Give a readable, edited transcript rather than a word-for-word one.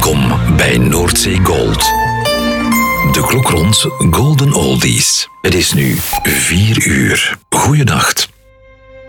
Welkom bij Noordzee Gold. De klok rond Golden Oldies. Het is nu 4 uur. Goeienacht.